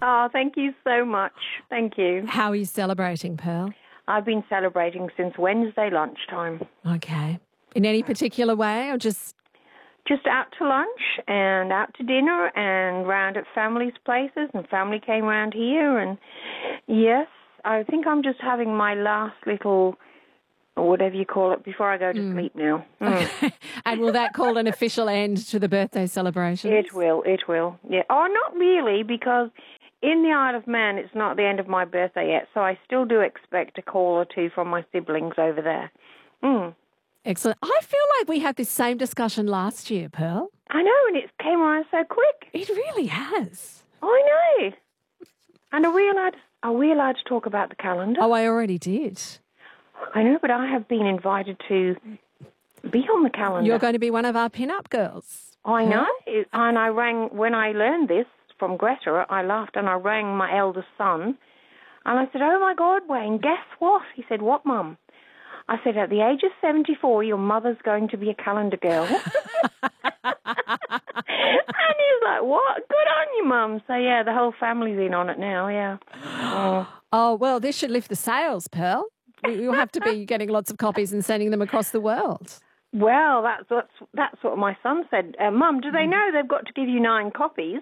Oh, thank you so much. Thank you. How are you celebrating, Pearl? I've been celebrating since Wednesday lunchtime. Okay. In any particular way or just... Just out to lunch and out to dinner and round at families' places, and family came round here. And yes, I think I'm just having my last little, or whatever you call it, before I go to sleep now. Okay. And will that call an official end to the birthday celebration? It will. Yeah. Oh, not really, because in the Isle of Man, it's not the end of my birthday yet, so I still do expect a call or two from my siblings over there. Excellent. I feel like we had this same discussion last year, Pearl. I know, and it came around so quick. It really has. I know. And are we allowed to talk about the calendar? Oh, I already did. I know, but I have been invited to be on the calendar. You're going to be one of our pin-up girls. I know. And I rang, when I learned this from Greta, I laughed and I rang my eldest son. And I said, oh, my God, Wayne, guess what? He said, what, Mum? I said, at the age of 74, your mother's going to be a calendar girl. And he's like, what? Good on you, Mum. So, yeah, the whole family's in on it now, yeah. Oh, well, this should lift the sales, Pearl. You'll have to be getting lots of copies and sending them across the world. Well, that's what my son said. Mum, do they know they've got to give you 9 copies?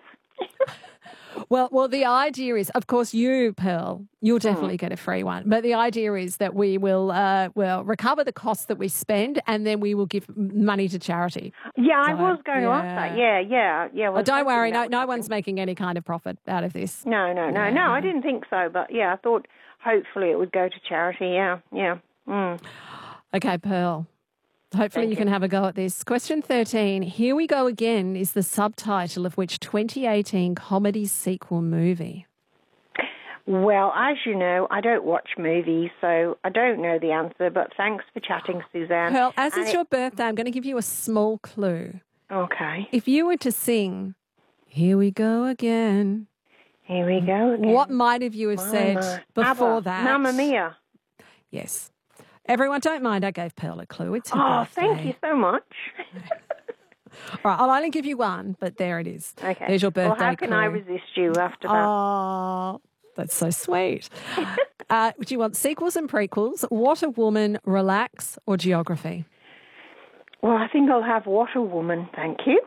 Well, the idea is, of course, you, Pearl, you'll definitely get a free one. But the idea is that we will recover the costs that we spend, and then we will give money to charity. Yeah, so, I was going to ask that. Yeah. Well, don't worry, no one's making any kind of profit out of this. No, I didn't think so. But, yeah, I thought hopefully it would go to charity, yeah. Okay, Pearl. Hopefully you can have a go at this. Question 13, Here We Go Again is the subtitle of which 2018 comedy sequel movie? Well, as you know, I don't watch movies, so I don't know the answer, but thanks for chatting, Suzanne. Pearl, as it's your birthday, I'm going to give you a small clue. Okay. If you were to sing, Here We Go Again. Here we go again. What might have you have said before Abba, that? Mamma Mia. Yes. Everyone, don't mind I gave Pearl a clue. It's her birthday. Thank you so much. All right, I'll only give you one, but there it is. Okay. There's your birthday Well, how can clue. I resist you after that? Oh, that's so sweet. Do you want sequels and prequels, What a Woman, Relax, or Geography? Well, I think I'll have What a Woman, thank you.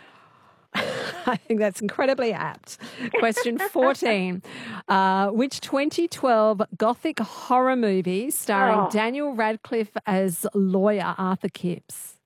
I think that's incredibly apt. Question 14. Which 2012 gothic horror movie starring Daniel Radcliffe as lawyer Arthur Kipps?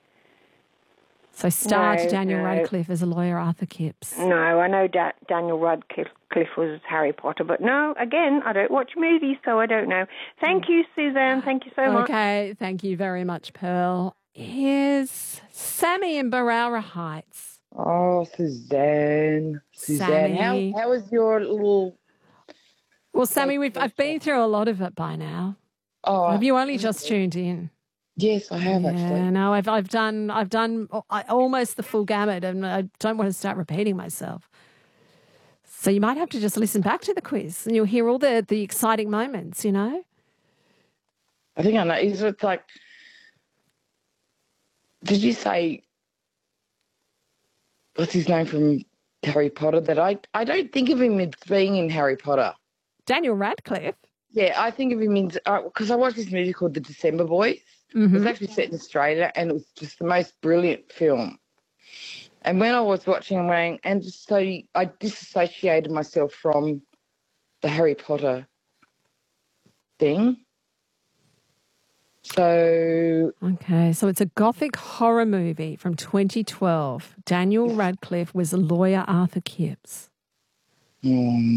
So Daniel Radcliffe as a lawyer Arthur Kipps. No, I know Daniel Radcliffe was Harry Potter, but no, again, I don't watch movies, so I don't know. Thank you, Suzanne. Thank you so much. Okay, thank you very much, Pearl. Here's Sammy in Barara Heights. Oh, Suzanne. Sammy. How was your little... Well, Sammy, I've been through a lot of it by now. Oh, have you only just tuned in? Yes, I have actually. No, I've done almost the full gamut, and I don't want to start repeating myself. So you might have to just listen back to the quiz, and you'll hear all the exciting moments. You know. I think I know. It's like, did you say? What's his name from Harry Potter? That I don't think of him as being in Harry Potter. Daniel Radcliffe. Yeah, I think of him in because I watched this movie called The December Boys. Mm-hmm. It was actually set in Australia, and it was just the most brilliant film. And when I was watching it, and just so I disassociated myself from the Harry Potter thing. So... Okay, so it's a gothic horror movie from 2012. Daniel Radcliffe was lawyer Arthur Kipps. A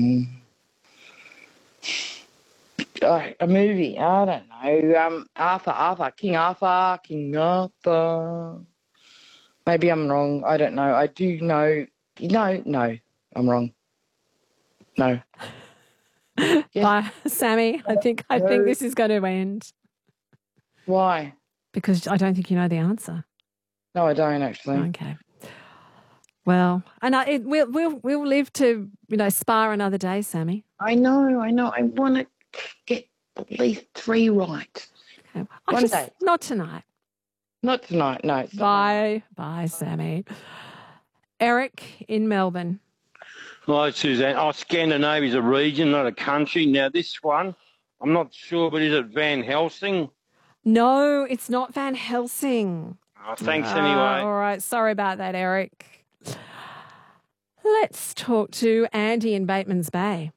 movie, I don't know. King Arthur. Maybe I'm wrong. I don't know. I do know. No, I'm wrong. No. Bye, Sammy. I think this is going to end. Why? Because I don't think you know the answer. No, I don't actually. Okay. Well, and we'll live to spar another day, Sammy. I know. I want to get at least 3 right. Okay. One day. Not tonight. Not tonight. No. Bye, Sammy. Eric in Melbourne. Hi, Suzanne. Oh, Scandinavia's a region, not a country. Now, this one, I'm not sure, but is it Van Helsing? No, it's not Van Helsing. Oh, thanks anyway. All right. Sorry about that, Eric. Let's talk to Andy in Bateman's Bay.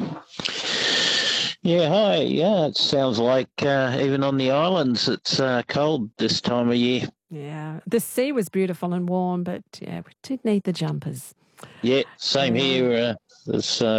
Yeah, hi. Yeah, it sounds like even on the islands it's cold this time of year. Yeah, the sea was beautiful and warm, but yeah, we did need the jumpers. Yeah, same here. There's